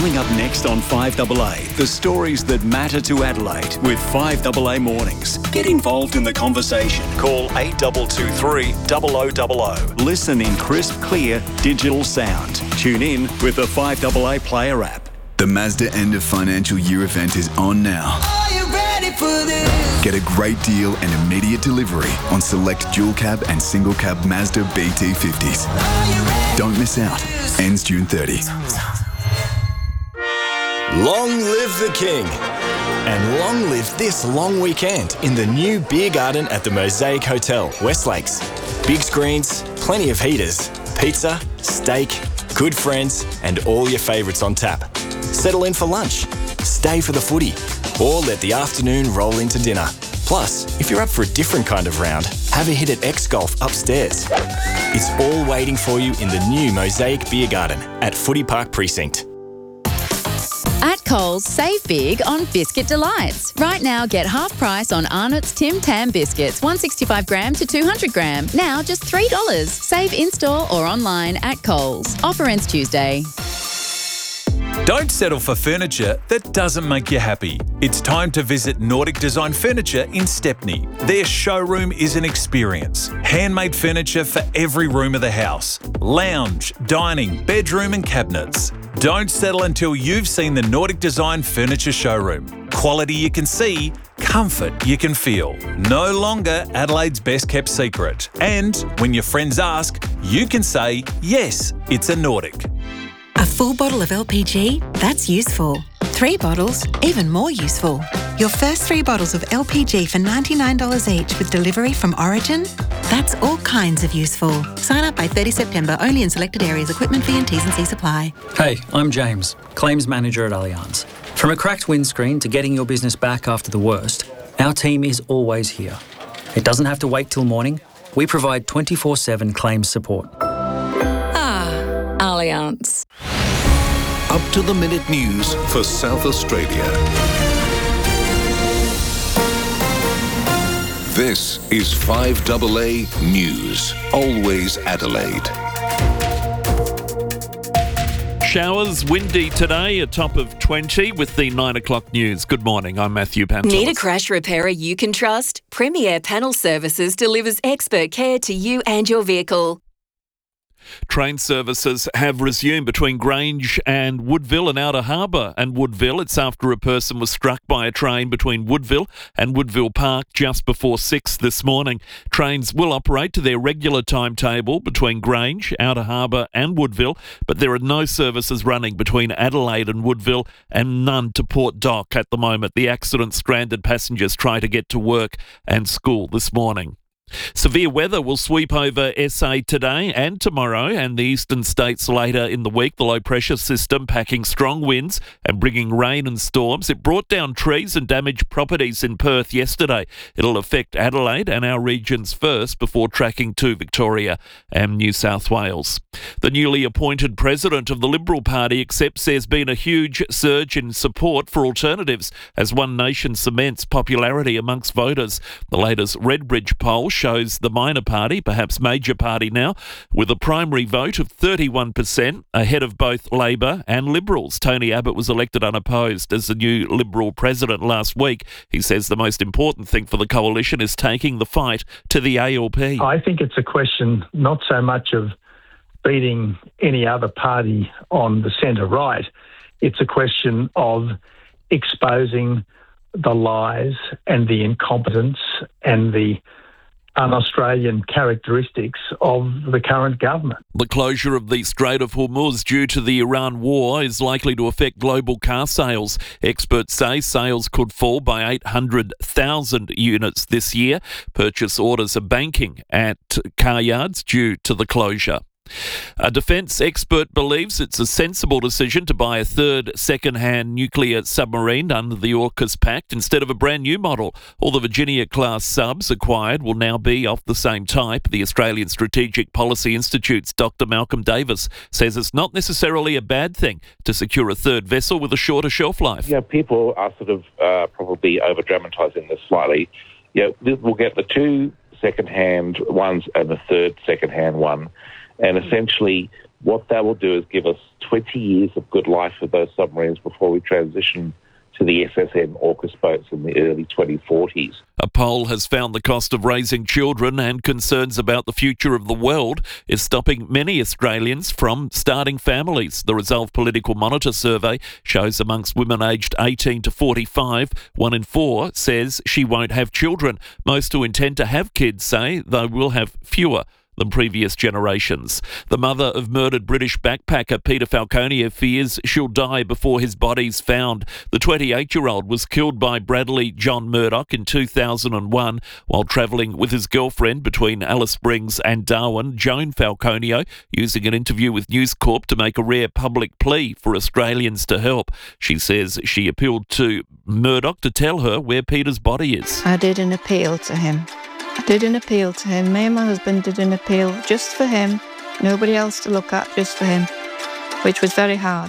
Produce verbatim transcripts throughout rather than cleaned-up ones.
Coming up next on five A A, the stories that matter to Adelaide with five A A Mornings. Get involved in the conversation. Call eight two two three, zero zero zero zero. Listen in crisp, clear, digital sound. Tune in with the five A A Player app. The Mazda end of financial year event is on now. Are you ready for this? Get a great deal and immediate delivery on select dual cab and single cab Mazda B T fifties. Don't miss out. Ends June thirtieth. Long live the King. And long live this long weekend in the new beer garden at the Mosaic Hotel, West Lakes. Big screens, plenty of heaters, pizza, steak, good friends, and all your favourites on tap. Settle in for lunch, stay for the footy, or let the afternoon roll into dinner. Plus, if you're up for a different kind of round, have a hit at X Golf upstairs. It's all waiting for you in the new Mosaic Beer Garden at Footy Park Precinct. At Coles, save big on Biscuit Delights. Right now, get half price on Arnott's Tim Tam biscuits, one sixty-five gram to two hundred gram. Now just three dollars. Save in-store or online at Coles. Offer ends Tuesday. Don't settle for furniture that doesn't make you happy. It's time to visit Nordic Design Furniture in Stepney. Their showroom is an experience. Handmade furniture for every room of the house. Lounge, dining, bedroom and cabinets. Don't settle until you've seen the Nordic Design Furniture showroom. Quality you can see, comfort you can feel. No longer Adelaide's best kept secret. And when your friends ask, you can say, yes, it's a Nordic. A full bottle of L P G? That's useful. Three bottles? Even more useful. Your first three bottles of L P G for ninety-nine dollars each with delivery from Origin? That's all kinds of useful. Sign up by thirtieth September, only in selected areas. Equipment fee and T's and C's apply. Hey, I'm James, Claims Manager at Allianz. From a cracked windscreen to getting your business back after the worst, our team is always here. It doesn't have to wait till morning. We provide twenty-four seven claims support. Ah, Allianz. Up to the minute news for South Australia. This is five A A News. Always Adelaide. Showers, windy today, a top of twenty with the nine o'clock news. Good morning, I'm Matthew Pantelis. Need a crash repairer you can trust? Premier Panel Services delivers expert care to you and your vehicle. Train services have resumed between Grange and Woodville and Outer Harbour and Woodville. It's after a person was struck by a train between Woodville and Woodville Park just before six this morning. Trains will operate to their regular timetable between Grange, Outer Harbour and Woodville, but there are no services running between Adelaide and Woodville and none to Port Dock at the moment. The accident stranded passengers try to get to work and school this morning. Severe weather will sweep over S A today and tomorrow and the eastern states later in the week. The low pressure system packing strong winds and bringing rain and storms. It brought down trees and damaged properties in Perth yesterday. It'll affect Adelaide and our regions first before tracking to Victoria and New South Wales. The newly appointed president of the Liberal Party accepts there's been a huge surge in support for alternatives as One Nation cements popularity amongst voters. The latest Redbridge poll shows the minor party, perhaps major party now, with a primary vote of thirty-one percent, ahead of both Labor and Liberals. Tony Abbott was elected unopposed as the new Liberal president last week. He says the most important thing for the coalition is taking the fight to the A L P. I think it's a question not so much of beating any other party on the centre-right. It's a question of exposing the lies and the incompetence and the un-Australian characteristics of the current government. The closure of the Strait of Hormuz due to the Iran war is likely to affect global car sales. Experts say sales could fall by eight hundred thousand units this year. Purchase orders are banking at car yards due to the closure. A defence expert believes it's a sensible decision to buy a third second-hand nuclear submarine under the AUKUS Pact instead of a brand new model. All the Virginia-class subs acquired will now be of the same type. The Australian Strategic Policy Institute's Doctor Malcolm Davis says it's not necessarily a bad thing to secure a third vessel with a shorter shelf life. Yeah, people are sort of uh, probably over-dramatising this slightly. Yeah, we'll get the two second-hand ones and the third second-hand one. And essentially, what that will do is give us twenty years of good life for those submarines before we transition to the S S N AUKUS boats in the early twenty forties. A poll has found the cost of raising children and concerns about the future of the world is stopping many Australians from starting families. The Resolve Political Monitor survey shows amongst women aged eighteen to forty-five, one in four says she won't have children. Most who intend to have kids say they will have fewer than previous generations. The mother of murdered British backpacker Peter Falconio fears she'll die before his body's found. The twenty-eight-year-old was killed by Bradley John Murdoch in two thousand one while travelling with his girlfriend between Alice Springs and Darwin. Joan Falconio using an interview with News Corp to make a rare public plea for Australians to help. She says she appealed to Murdoch to tell her where Peter's body is. I did an appeal to him. I did an appeal to him. Me and my husband did an appeal just for him. Nobody else to look at, just for him, which was very hard.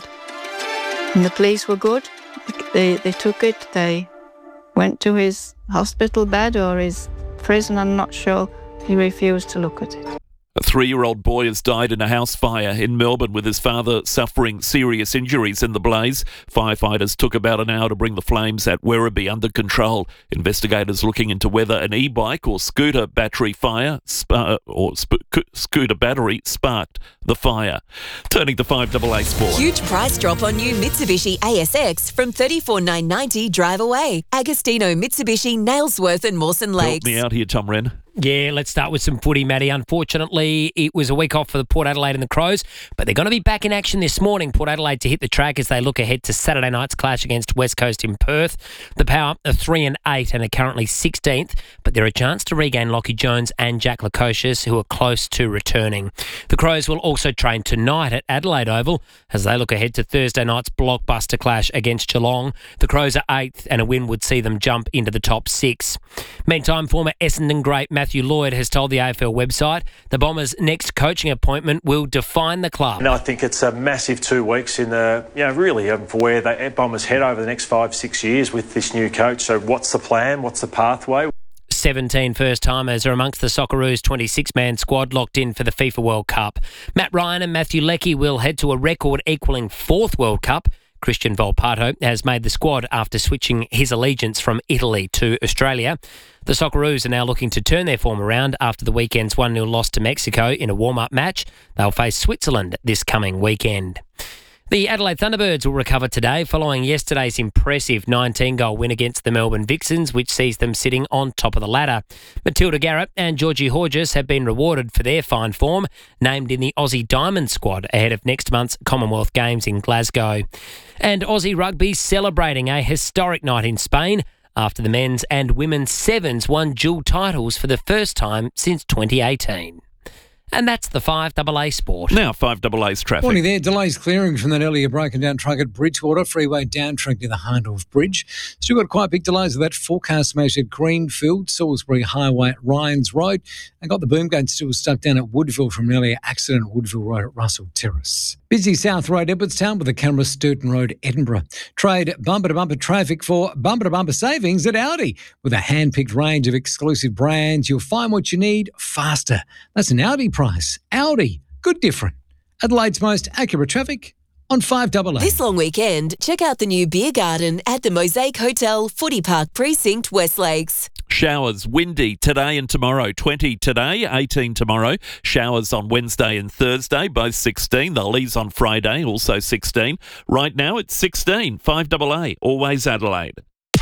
And the police were good. They, they took it. They went to his hospital bed or his prison, I'm not sure. He refused to look at it. A three-year-old boy has died in a house fire in Melbourne with his father suffering serious injuries in the blaze. Firefighters took about an hour to bring the flames at Werribee under control. Investigators looking into whether an e-bike or scooter battery fire sp- or sp- scooter battery sparked the fire. Turning to five A A Sport. Huge price drop on new Mitsubishi A S X from thirty-four thousand nine hundred ninety dollars drive away. Agostino Mitsubishi, Nailsworth and Mawson Lakes. Help me out here, Tom Wren. Yeah, let's start with some footy, Matty. Unfortunately, it was a week off for the Port Adelaide and the Crows, but they're going to be back in action this morning. Port Adelaide to hit the track as they look ahead to Saturday night's clash against West Coast in Perth. The Power are three and eight and are currently sixteenth, but they're a chance to regain Lockie Jones and Jack Lukosius, who are close to returning. The Crows will also train tonight at Adelaide Oval as they look ahead to Thursday night's blockbuster clash against Geelong. The Crows are eighth, and a win would see them jump into the top six. Meantime, former Essendon great Matthew Matthew Lloyd has told the A F L website the Bombers' next coaching appointment will define the club. And I think it's a massive two weeks in the, you know, really um, for where the Bombers head over the next five, six years with this new coach. So what's the plan? What's the pathway? seventeen first-timers are amongst the Socceroos' twenty-six-man squad locked in for the FIFA World Cup. Matt Ryan and Matthew Leckie will head to a record-equalling fourth World Cup. Christian Volpato has made the squad after switching his allegiance from Italy to Australia. The Socceroos are now looking to turn their form around after the weekend's one nil loss to Mexico in a warm-up match. They'll face Switzerland this coming weekend. The Adelaide Thunderbirds will recover today following yesterday's impressive nineteen-goal win against the Melbourne Vixens, which sees them sitting on top of the ladder. Matilda Garrett and Georgie Horges have been rewarded for their fine form, named in the Aussie Diamond squad ahead of next month's Commonwealth Games in Glasgow. And Aussie Rugby celebrating a historic night in Spain after the men's and women's sevens won dual titles for the first time since twenty eighteen. And that's the five A A Sport. Now five A A's traffic. Morning there. Delays clearing from that earlier broken down truck at Bridgewater. Freeway down track near the Hindorf Bridge. Still got quite big delays with that forecast smash at Greenfield, Salisbury Highway at Ryans Road. And got the boom gate still stuck down at Woodville from an earlier accident at Woodville Road at Russell Terrace. Busy South Road, Edwardstown with the camera Sturton Road, Edinburgh. Trade bumper-to-bumper traffic for bumper-to-bumper savings at Audi. With a hand-picked range of exclusive brands, you'll find what you need faster. That's an Audi price. Audi. Good different. Adelaide's most accurate traffic on five A A. This long weekend, check out the new beer garden at the Mosaic Hotel, Footy Park Precinct, West Lakes. Showers, windy today and tomorrow. twenty today, eighteen tomorrow. Showers on Wednesday and Thursday, both sixteen. They'll ease on Friday, also sixteen. Right now it's sixteen. five A A, always Adelaide.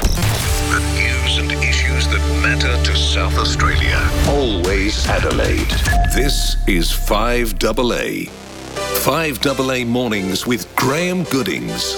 The news and issues that matter to South Australia. Always Adelaide. This is five A A. five A A Mornings with Graham Goodings.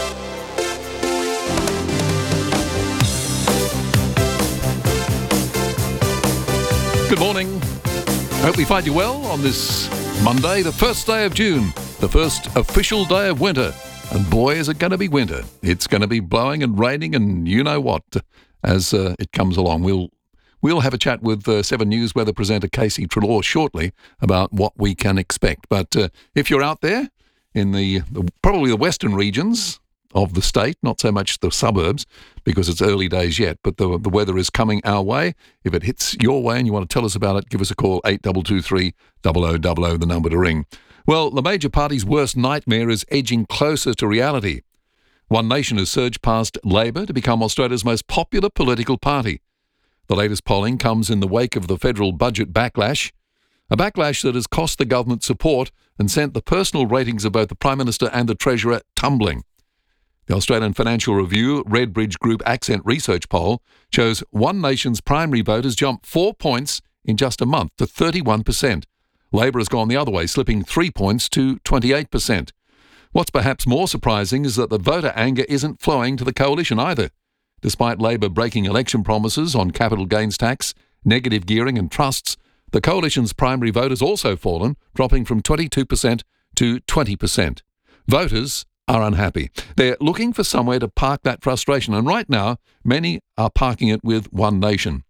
Good morning. Hope we find you well on this Monday, the first day of June, the first official day of winter. And boy, is it going to be winter. It's going to be blowing and raining and you know what as uh, it comes along. We'll we'll have a chat with uh, Seven News weather presenter Casey Treloar shortly about what we can expect. But uh, if you're out there in the, the probably the western regions of the state, not so much the suburbs, because it's early days yet, but the the weather is coming our way. If it hits your way and you want to tell us about it, give us a call, eight two two three, double oh double oh, the number to ring. Well, the major party's worst nightmare is edging closer to reality. One Nation has surged past Labor to become Australia's most popular political party. The latest polling comes in the wake of the federal budget backlash, a backlash that has cost the government support and sent the personal ratings of both the Prime Minister and the Treasurer tumbling. The Australian Financial Review Redbridge Group Accent Research poll shows One Nation's primary vote has jumped four points in just a month to thirty-one percent. Labor has gone the other way, slipping three points to twenty-eight percent. What's perhaps more surprising is that the voter anger isn't flowing to the coalition either. Despite Labor breaking election promises on capital gains tax, negative gearing and trusts, the coalition's primary vote has also fallen, dropping from twenty-two percent to twenty percent. Voters are unhappy. They're looking for somewhere to park that frustration, and right now, many are parking it with One Nation.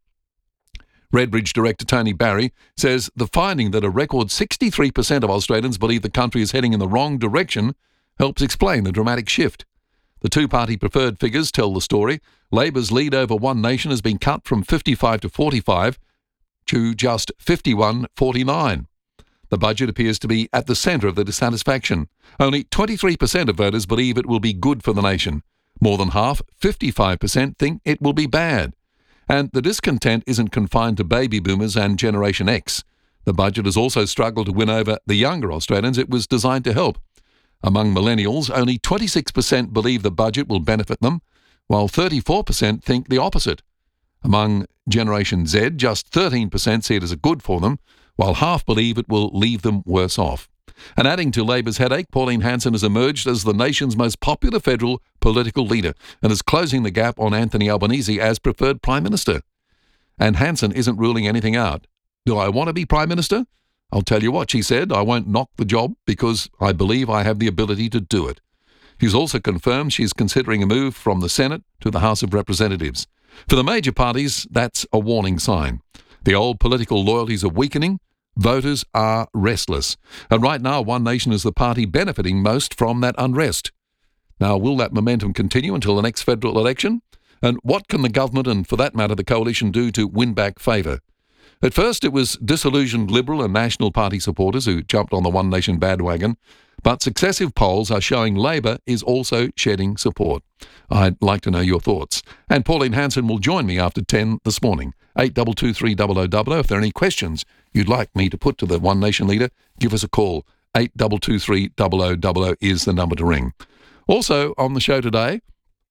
Redbridge director Tony Barry says the finding that a record sixty-three percent of Australians believe the country is heading in the wrong direction helps explain the dramatic shift. The two-party preferred figures tell the story. Labor's lead over One Nation has been cut from fifty-five to forty-five to just fifty-one forty-nine. The budget appears to be at the centre of the dissatisfaction. Only twenty-three percent of voters believe it will be good for the nation. More than half, fifty-five percent, think it will be bad. And the discontent isn't confined to baby boomers and Generation X. The budget has also struggled to win over the younger Australians it was designed to help. Among millennials, only twenty-six percent believe the budget will benefit them, while thirty-four percent think the opposite. Among Generation Z, just thirteen percent see it as a good for them, while half believe it will leave them worse off. And adding to Labor's headache, Pauline Hanson has emerged as the nation's most popular federal political leader and is closing the gap on Anthony Albanese as preferred Prime Minister. And Hanson isn't ruling anything out. Do I want to be Prime Minister? I'll tell you what, she said, I won't knock the job because I believe I have the ability to do it. She's also confirmed she's considering a move from the Senate to the House of Representatives. For the major parties, that's a warning sign. The old political loyalties are weakening. Voters are restless. And right now, One Nation is the party benefiting most from that unrest. Now, will that momentum continue until the next federal election? And what can the government and, for that matter, the coalition do to win back favour? At first, it was disillusioned Liberal and National Party supporters who jumped on the One Nation bandwagon, but successive polls are showing Labor is also shedding support. I'd like to know your thoughts. And Pauline Hanson will join me after ten this morning. eight two two three zero zero zero zero. If there are any questions you'd like me to put to the One Nation leader, give us a call. eight two two three zero zero zero zero is the number to ring. Also on the show today,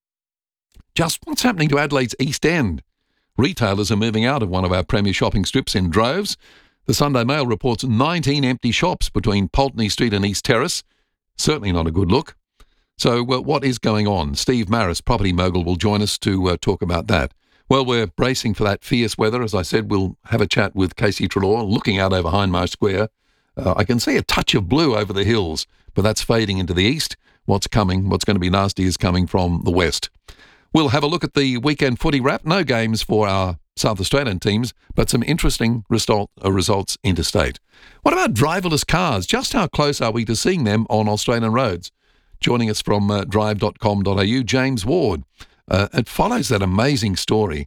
just what's happening to Adelaide's East End? Retailers are moving out of one of our premier shopping strips in droves. The Sunday Mail reports nineteen empty shops between Pulteney Street and East Terrace. Certainly not a good look. So uh, what is going on? Steve Maris, property mogul, will join us to uh, talk about that. Well, we're bracing for that fierce weather. As I said, we'll have a chat with Casey Treloar, looking out over Hindmarsh Square. Uh, I can see a touch of blue over the hills, but that's fading into the east. What's coming, what's going to be nasty is coming from the west. We'll have a look at the weekend footy wrap. No games for our South Australian teams, but some interesting result, uh, results interstate. What about driverless cars? Just how close are we to seeing them on Australian roads? Joining us from uh, drive dot com dot a u, James Ward. Uh, it follows that amazing story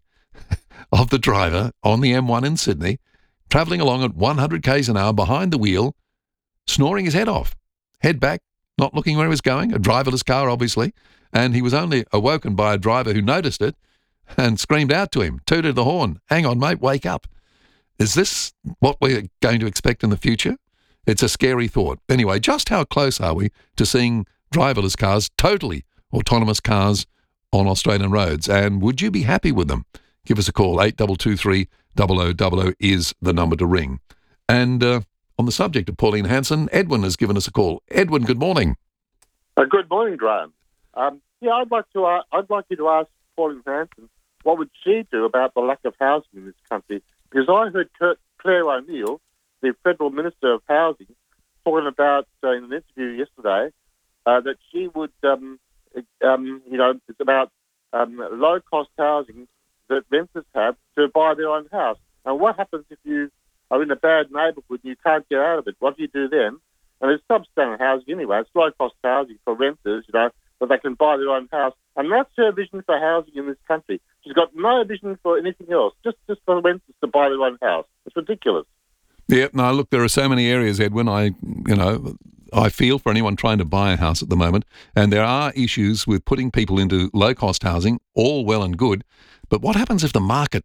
of the driver on the M one in Sydney, travelling along at one hundred kays an hour behind the wheel, snoring his head off. Head back, not looking where he was going, a driverless car, obviously, and he was only awoken by a driver who noticed it and screamed out to him, tooted the horn, hang on, mate, wake up. Is this what we're going to expect in the future? It's a scary thought. Anyway, just how close are we to seeing driverless cars, totally autonomous cars on Australian roads? And would you be happy with them? Give us a call. eight two two three zero zero zero zero is the number to ring. And uh, on the subject of Pauline Hanson, Edwin has given us a call. Edwin, good morning. Uh, good morning, Graham. Um, yeah, I'd like to. Uh, I'd like you to ask Pauline Hanson what would she do about the lack of housing in this country? Because I heard Kurt, Claire O'Neill, the Federal Minister of Housing, talking about uh, in an interview yesterday uh, that she would, um, um, you know, it's about um, low-cost housing that renters have to buy their own house. And what happens if you are in a bad neighbourhood and you can't get out of it? What do you do then? And it's substandard housing anyway. It's low-cost housing for renters, you know, that they can buy their own house. And that's her vision for housing in this country. She's got no vision for anything else, just, just for renters to buy their own house. It's ridiculous. Yeah, no, look, there are so many areas, Edwin. I, you know, I feel for anyone trying to buy a house at the moment, and there are issues with putting people into low-cost housing, all well and good, but what happens if the market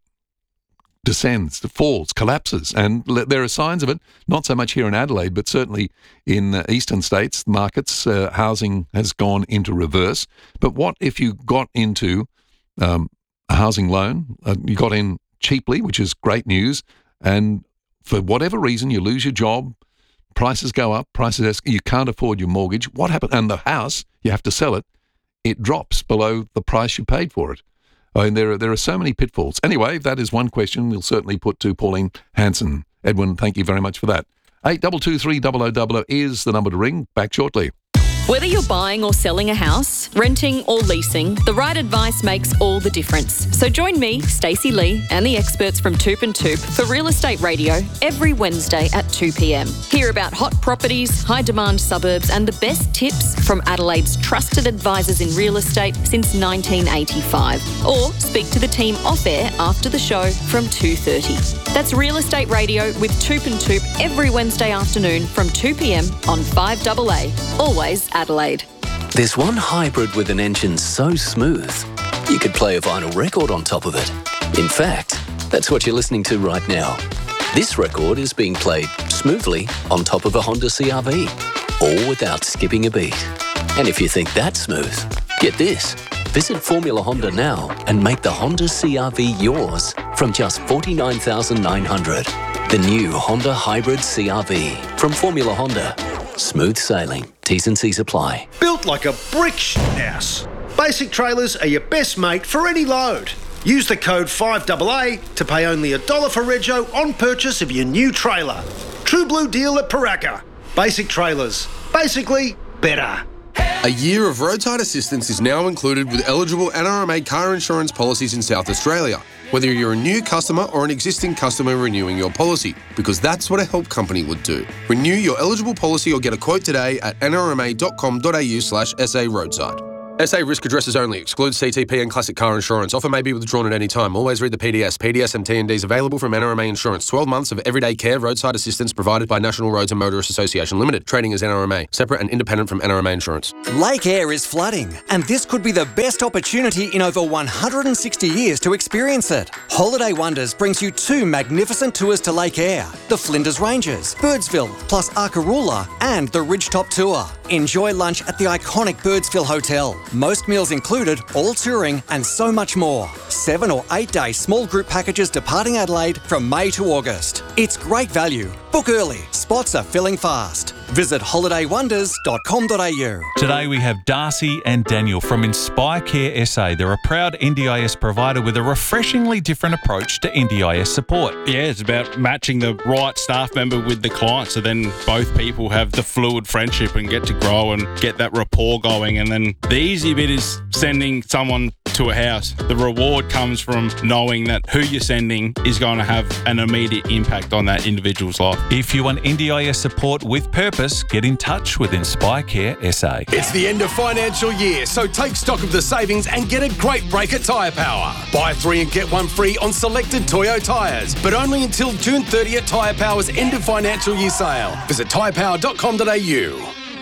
descends, falls, collapses? And there are signs of it, not so much here in Adelaide, but certainly in uh, eastern states, markets, uh, housing has gone into reverse. But what if you got into um, a housing loan, uh, you got in cheaply, which is great news, and for whatever reason you lose your job, prices go up, prices you can't afford your mortgage, what happens? And the house, you have to sell it, it drops below the price you paid for it. I mean, there are, there are so many pitfalls. Anyway, that is one question we'll certainly put to Pauline Hanson. Edwin, thank you very much for that. eight two two three double oh double oh is the number to ring. Back shortly. Whether you're buying or selling a house, renting or leasing, the right advice makes all the difference. So join me, Stacey Lee, and the experts from Toop and Toop for Real Estate Radio every Wednesday at two p.m. Hear about hot properties, high-demand suburbs and the best tips from Adelaide's trusted advisors in real estate since nineteen eighty-five. Or speak to the team off-air after the show from two thirty. That's Real Estate Radio with Toop and Toop every Wednesday afternoon from two p.m. on five A A. Always Adelaide. There's one hybrid with an engine so smooth, you could play a vinyl record on top of it. In fact, that's what you're listening to right now. This record is being played smoothly on top of a Honda C R V, all without skipping a beat. And if you think that's smooth, get this. Visit Formula Honda now and make the Honda C R V yours from just forty-nine thousand nine hundred dollars. The new Honda Hybrid C R V from Formula Honda. Smooth sailing. T's and C's apply. Built like a brick house. Basic Trailers are your best mate for any load. Use the code five A A to pay only a dollar for rego on purchase of your new trailer. True blue deal at Paraka. Basic Trailers. Basically, better. A year of roadside assistance is now included with eligible N R M A car insurance policies in South Australia, whether you're a new customer or an existing customer renewing your policy, because that's what a help company would do. Renew your eligible policy or get a quote today at n r m a dot com dot a u slash s a roadside. S A risk addresses only. Excludes C T P and classic car insurance. Offer may be withdrawn at any time. Always read the P D S. P D S and T N Ds available from N R M A Insurance. twelve months of everyday care roadside assistance provided by National Roads and Motorists Association Limited. Trading as N R M A. Separate and independent from N R M A Insurance. Lake Eyre is flooding, and this could be the best opportunity in over one hundred sixty years to experience it. Holiday Wonders brings you two magnificent tours to Lake Eyre. The Flinders Ranges, Birdsville, plus Arkaroola, and the Ridgetop Tour. Enjoy lunch at the iconic Birdsville Hotel. Most meals included, all touring, and so much more. Seven or eight day small group packages departing Adelaide from May to August. It's great value. Book early. Spots are filling fast. Visit holiday wonders dot com dot a u. Today we have Darcy and Daniel from Inspire Care S A. They're a proud N D I S provider with a refreshingly different approach to N D I S support. Yeah, it's about matching the right staff member with the client, so then both people have the fluid friendship and get to grow and get that rapport going. And then the easy bit is sending someone to a house. The reward comes from knowing that who you're sending is going to have an immediate impact on that individual's life. If you want N D I S support with purpose, get in touch with Inspire Care S A. It's the end of financial year, so take stock of the savings and get a great break at Tyre Power. Buy three and get one free on selected Toyo tyres, but only until June thirtieth Tyre Power's end of financial year sale. Visit tyre power dot com dot a u.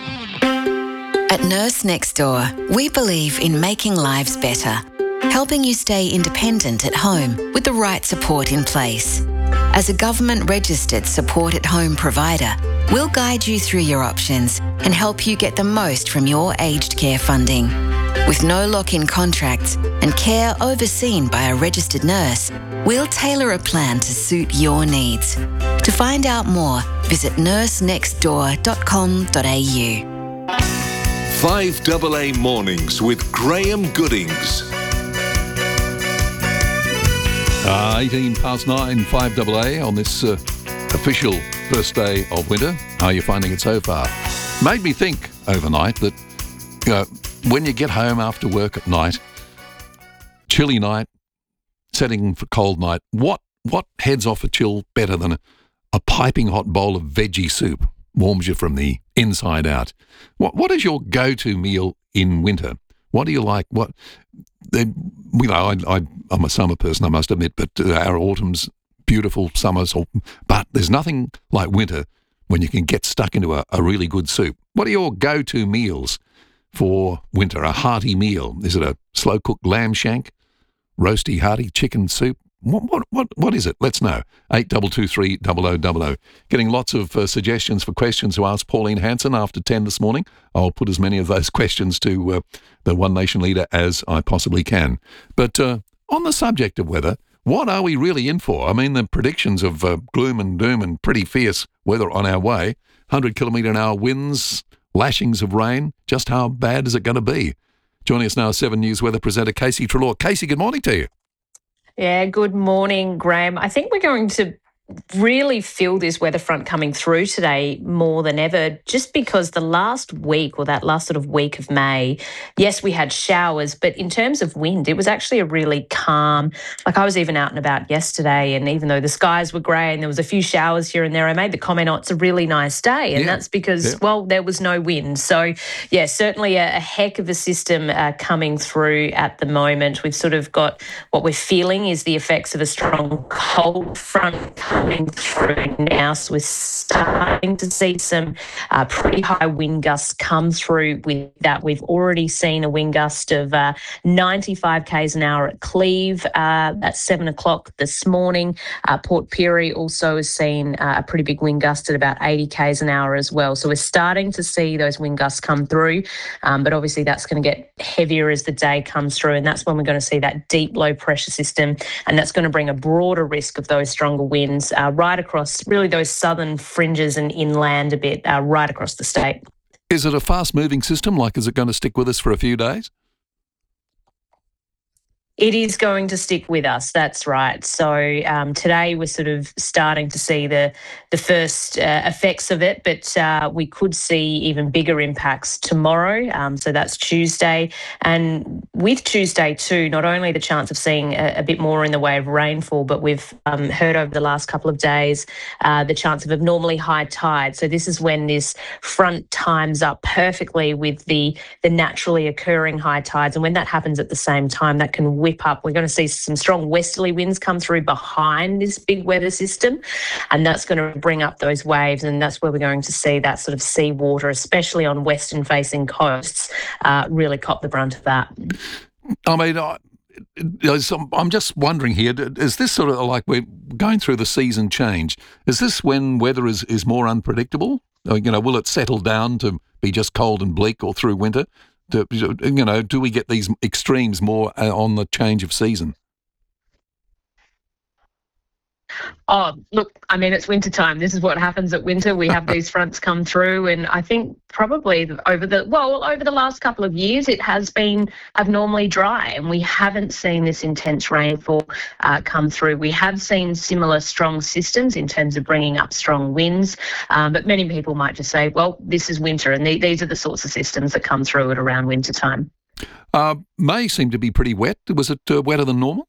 At Nurse Next Door, we believe in making lives better, helping you stay independent at home with the right support in place. As a government-registered support-at-home provider, we'll guide you through your options and help you get the most from your aged care funding. With no lock-in contracts and care overseen by a registered nurse, we'll tailor a plan to suit your needs. To find out more, visit nurse next door dot com dot a u. five A A Mornings with Graham Goodings. Uh, eighteen past nine, five A A on this uh, official first day of winter. How are you finding it so far? Made me think overnight that, you know, when you get home after work at night, chilly night, setting for cold night, what what heads off a chill better than a, a piping hot bowl of veggie soup? Warms you from the inside out. What what is your go-to meal in winter? What do you like? What they, you know, I, I I'm a summer person, I must admit, but uh, our autumn's beautiful summers, or, but there's nothing like winter when you can get stuck into a, a really good soup. What are your go-to meals for winter? A hearty meal? Is it a slow-cooked lamb shank, roasty hearty chicken soup? What what what, what is it? Let's know. eight two two three double oh double oh. Getting lots of uh, suggestions for questions to ask Pauline Hanson after ten this morning. I'll put as many of those questions to uh, the One Nation leader as I possibly can. But uh, on the subject of weather, what are we really in for? I mean, the predictions of uh, gloom and doom and pretty fierce weather on our way, one hundred kilometre an hour winds, lashings of rain. Just how bad is it going to be? Joining us now, Seven News weather presenter Casey Treloar. Casey, good morning to you. Yeah, good morning, Graham. I think we're going to really feel this weather front coming through today more than ever, just because the last week, or that last sort of week of May, yes, we had showers, but in terms of wind, it was actually a really calm, like I was even out and about yesterday, and even though the skies were grey and there was a few showers here and there, I made the comment, oh, it's a really nice day, and yeah. that's because, yeah. well, there was no wind. So, yeah, certainly a, a heck of a system uh, coming through at the moment. We've sort of got what we're feeling is the effects of a strong cold front coming through now, so we're starting to see some uh, pretty high wind gusts come through with that. We've already seen a wind gust of uh, ninety-five kays an hour at Cleve uh, at seven o'clock this morning. Uh, Port Pirie also has seen uh, a pretty big wind gust at about eighty kays an hour as well. So we're starting to see those wind gusts come through, um, but obviously that's going to get heavier as the day comes through, and that's when we're going to see that deep low pressure system, and that's going to bring a broader risk of those stronger winds uh, right across really those southern fringes and inland a bit, uh, right across the state. Is it a fast-moving system? Like, is it going to stick with us for a few days? It is going to stick with us, that's right. So um, today we're sort of starting to see the the first uh, effects of it, but uh, we could see even bigger impacts tomorrow. Um, so that's Tuesday. And with Tuesday too, not only the chance of seeing a, a bit more in the way of rainfall, but we've um, heard over the last couple of days uh, the chance of abnormally high tide. So this is when this front times up perfectly with the, the naturally occurring high tides. And when that happens at the same time, that can whip up. We're going to see some strong westerly winds come through behind this big weather system, and that's going to bring up those waves, and that's where we're going to see that sort of sea water, especially on western facing coasts, uh, really cop the brunt of that. I mean, I, I'm just wondering here, is this sort of like we're going through the season change? Is this when weather is, is more unpredictable? You know, will it settle down to be just cold and bleak all through winter? Do, you know, do we get these extremes more on the change of season? Oh, look, I mean, it's winter time. This is what happens at winter. We have these fronts come through, and I think probably over the, well, over the last couple of years, it has been abnormally dry, and we haven't seen this intense rainfall uh, come through. We have seen similar strong systems in terms of bringing up strong winds, um, but many people might just say, well, this is winter, and the, these are the sorts of systems that come through at around winter time. Uh, May seemed to be pretty wet. Was it uh, wetter than normal?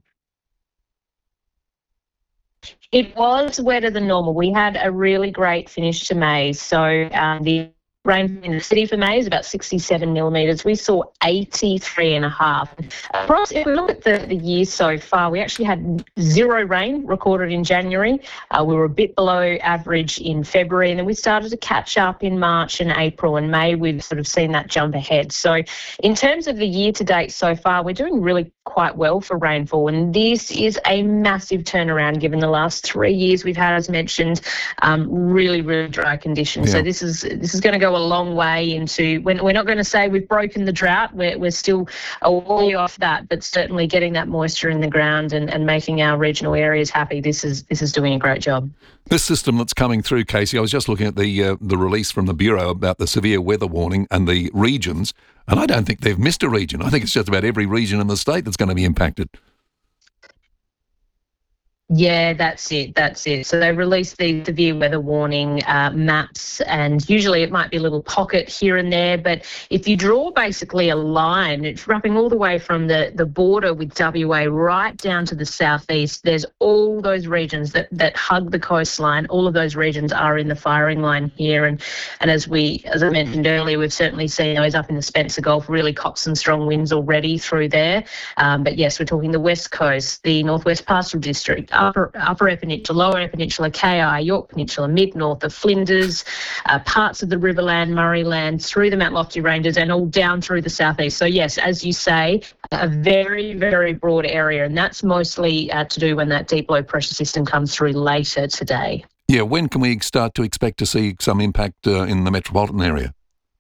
It was wetter than normal. We had a really great finish to May. So um, the rain in the city for May is about sixty-seven millimetres. We saw eighty-three and a half. Across, if we look at the, the year so far, we actually had zero rain recorded in January. Uh, we were a bit below average in February, and then we started to catch up in March and April, and May we've sort of seen that jump ahead. So in terms of the year to date so far, we're doing really quite well for rainfall, and this is a massive turnaround given the last three years we've had, as mentioned, um, really, really dry conditions. Yeah. So this is this is going to go a long way into, when we're not going to say we've broken the drought, we're, we're still a way off that, but certainly getting that moisture in the ground and, and making our regional areas happy, this is this is doing a great job. This system that's coming through, Casey, I was just looking at the uh, the release from the Bureau about the severe weather warning and the regions, and I don't think they've missed a region. I think it's just about every region in the state that's going to be impacted. Yeah, that's it. That's it. So they release the severe weather warning uh, maps, and usually it might be a little pocket here and there. But if you draw basically a line, it's wrapping all the way from the, the border with W A right down to the southeast. There's all those regions that, that hug the coastline. All of those regions are in the firing line here. And and as we, as I mentioned earlier, we've certainly seen those up in the Spencer Gulf really cop some strong winds already through there. Um, but yes, we're talking the west coast, the Northwest Pastoral District, upper upper Eyre Peninsula, lower Eyre Peninsula, K I, York Peninsula, mid-north of Flinders, uh, parts of the Riverland, Murrayland, through the Mount Lofty Ranges and all down through the southeast. So yes, as you say, a very, very broad area, and that's mostly uh, to do when that deep low pressure system comes through later today. Yeah, when can we start to expect to see some impact uh, in the metropolitan area?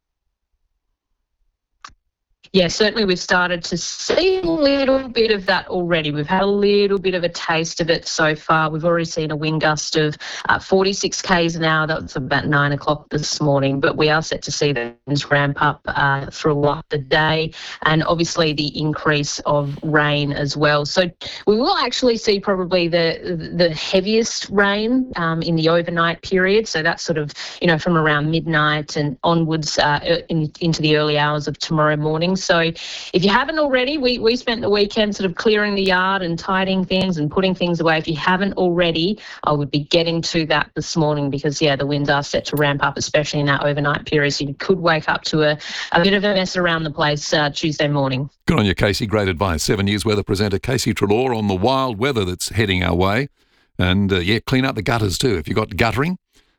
Yeah, certainly we've started to see a little bit of that already. We've had a little bit of a taste of it so far. We've already seen a wind gust of uh, forty-six kays an hour. That was about nine o'clock this morning, but we are set to see the winds ramp up uh, throughout the day, and obviously the increase of rain as well. So we will actually see probably the the heaviest rain um, in the overnight period. So that's sort of, you know, from around midnight and onwards uh, in, into the early hours of tomorrow morning. So if you haven't already, we, we spent the weekend sort of clearing the yard and tidying things and putting things away. If you haven't already, I would be getting to that this morning because, yeah, the winds are set to ramp up, especially in that overnight period. So you could wake up to a, a bit of a mess around the place uh, Tuesday morning. Good on you, Casey. Great advice. Seven News weather presenter Casey Treloar on the wild weather that's heading our way. And, uh, yeah, clean out the gutters too. If you've got guttering,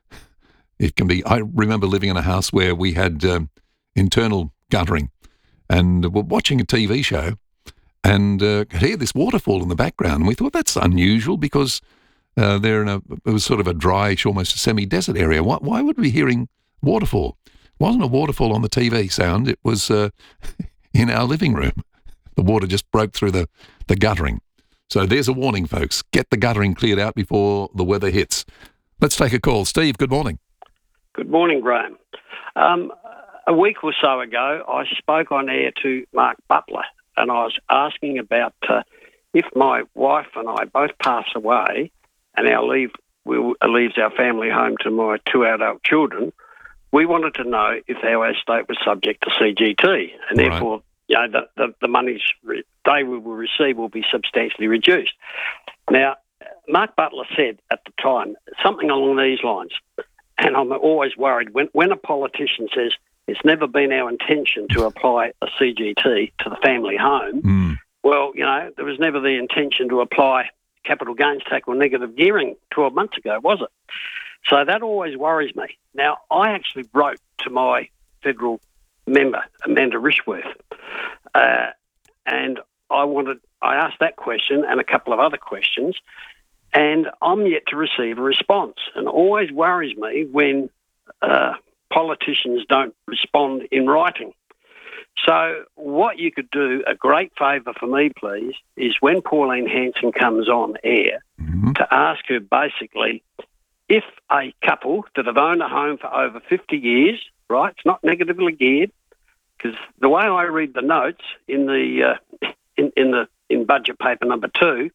it can be... I remember living in a house where we had um, internal guttering. And we're watching a T V show and uh, could hear this waterfall in the background. And we thought that's unusual because uh, they're in a, it was sort of a dry, almost a semi-desert area. Why, why would we be hearing waterfall? It wasn't a waterfall on the T V sound. It was uh, in our living room. The water just broke through the, the guttering. So there's a warning, folks. Get the guttering cleared out before the weather hits. Let's take a call. Steve, good morning. Good morning, Graham. Um, A week or so ago, I spoke on air to Mark Butler, and I was asking about uh, if my wife and I both pass away and our leave will, leaves our family home to my two adult children, we wanted to know if our estate was subject to C G T, and right. therefore, you know, the, the, the monies they will receive will be substantially reduced. Now, Mark Butler said at the time something along these lines, and I'm always worried when, when a politician says, it's never been our intention to apply a C G T to the family home. Mm. Well, you know, there was never the intention to apply capital gains tax or negative gearing twelve months ago, was it? So that always worries me. Now, I actually wrote to my federal member, Amanda Rishworth, uh, and I wanted, I asked that question and a couple of other questions, and I'm yet to receive a response. And it always worries me when... Uh, politicians don't respond in writing. So what you could do, a great favour for me, please, is when Pauline Hanson comes on air, mm-hmm. to ask her basically if a couple that have owned a home for over fifty years, right, it's not negatively geared, because the way I read the notes in the uh, in, in the in budget paper number two,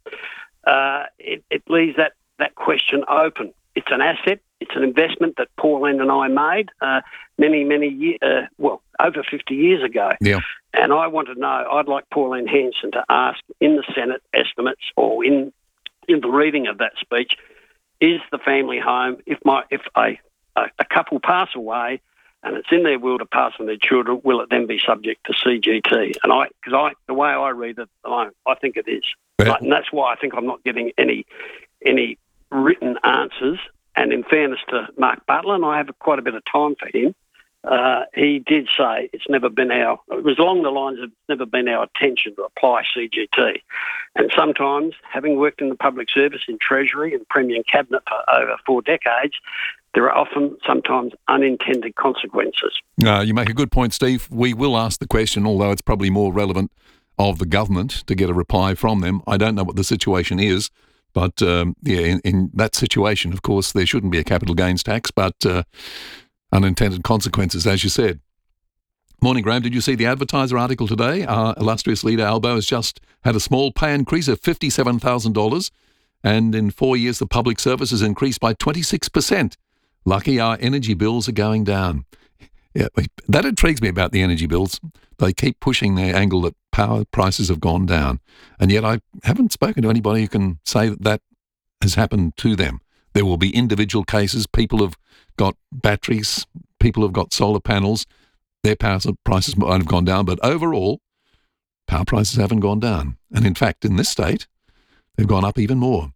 uh, it, it leaves that, that question open. It's an asset. It's an investment that Pauline and I made uh, many, many years, uh, well, over fifty years ago. Yeah. And I want to know, I'd like Pauline Hanson to ask in the Senate estimates or in in the reading of that speech, is the family home, if my if a, a, a couple pass away and it's in their will to pass on their children, will it then be subject to C G T? And I, because I, the way I read it, I, I think it is. Yeah. Right? And that's why I think I'm not getting any any written answers. And in fairness to Mark Butler, and I have quite a bit of time for him, uh, he did say it's never been our, it was along the lines of it's never been our intention to apply C G T. And sometimes, having worked in the public service in Treasury and Premier and Cabinet for over four decades, there are often sometimes unintended consequences. Uh, you make a good point, Steve. We will ask the question, although it's probably more relevant of the government to get a reply from them. I don't know what the situation is. But, um, yeah, in, in that situation, of course, there shouldn't be a capital gains tax, but uh, unintended consequences, as you said. Morning, Graham. Did you see the Advertiser article today? Our illustrious leader, Albo, has just had a small pay increase of fifty-seven thousand dollars, and in four years, the public service has increased by twenty-six percent. Lucky our energy bills are going down. Yeah, that intrigues me about the energy bills. They keep pushing their angle that power prices have gone down. And yet I haven't spoken to anybody who can say that that has happened to them. There will be individual cases. People have got batteries. People have got solar panels. Their power prices might have gone down. But overall, power prices haven't gone down. And in fact, in this state, they've gone up even more.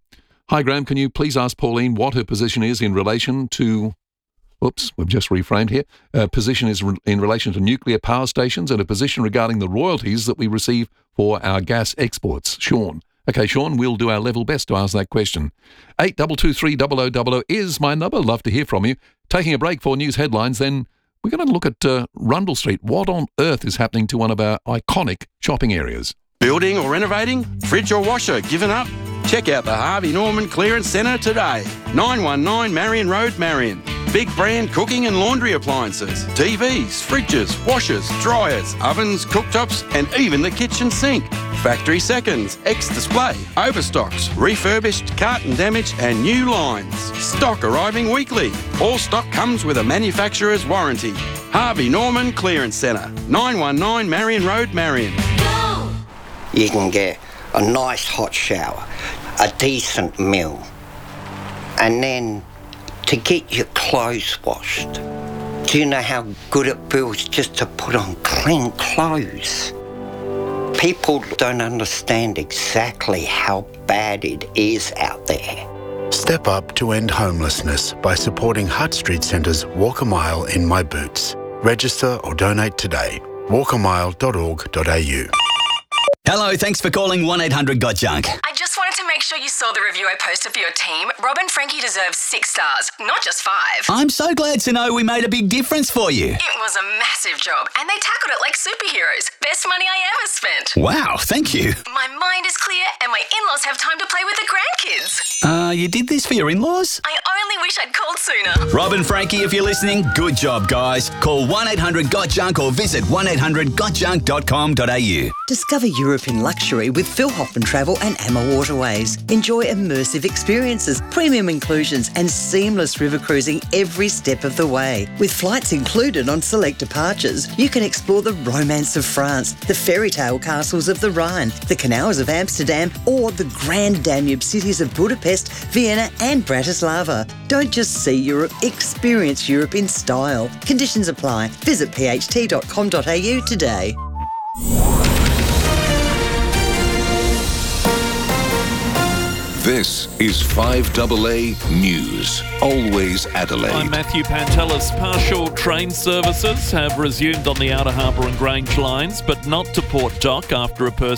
Hi, Graham, can you please ask Pauline what her position is in relation to... Oops, we've just reframed here. Her position is re- in relation to nuclear power stations and a position regarding the royalties that we receive for our gas exports. Sean. Okay, Sean, we'll do our level best to ask that question. eight two two three zero zero zero zero is my number. Love to hear from you. Taking a break for news headlines, then we're going to look at uh, Rundle Street. What on earth is happening to one of our iconic shopping areas? Building or renovating? Fridge or washer given up? Check out the Harvey Norman Clearance Centre today. nine one nine Marion Road, Marion. Big brand cooking and laundry appliances, T Vs, fridges, washers, dryers, ovens, cooktops, and even the kitchen sink. Factory seconds, ex-display, overstocks, refurbished, carton damage, and new lines. Stock arriving weekly. All stock comes with a manufacturer's warranty. Harvey Norman Clearance Centre, nine one nine Marion Road, Marion. You can get a nice hot shower, a decent meal, and then to get your clothes washed. Do you know how good it feels just to put on clean clothes? People don't understand exactly how bad it is out there. Step up to end homelessness by supporting Hutt Street Centre's Walk a Mile in My Boots. Register or donate today. walk a mile dot org dot a u. Hello, thanks for calling one eight hundred got junk. I just wanted to make sure you saw the review I posted for your team. Rob and Frankie deserve six stars, not just five. I'm so glad to know we made a big difference for you. It was a massive job, and they tackled it like superheroes. Best money I ever spent. Wow, thank you. My mind is clear, and my in-laws have time to play with the grandkids. Uh, you did this for your in-laws? I only wish I'd called sooner. Rob and Frankie, if you're listening, good job, guys. Call one eight hundred got junk or visit one eight hundred got junk dot com dot a u. Discover Europe in luxury with Phil Hoffman Travel and Amma Waterways. Enjoy immersive experiences, premium inclusions and seamless river cruising every step of the way. With flights included on select departures, you can explore the romance of France, the fairy tale castles of the Rhine, the canals of Amsterdam or the grand Danube cities of Budapest, Vienna and Bratislava. Don't just see Europe, experience Europe in style. Conditions apply. Visit p h t dot com dot a u today. This is five double A News. Always Adelaide. I'm Matthew Pantelis. Partial train services have resumed on the Outer Harbour and Grange lines, but not to Port Dock after a person